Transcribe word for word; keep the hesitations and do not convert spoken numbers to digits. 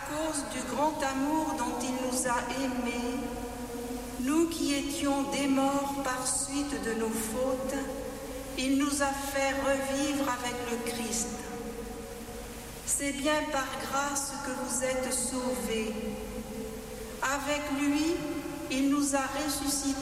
cause du grand amour dont il nous a aimés, nous qui étions des morts par suite de nos fautes, il nous a fait revivre avec le Christ. C'est bien par grâce que vous êtes sauvés. Avec lui, il nous a ressuscités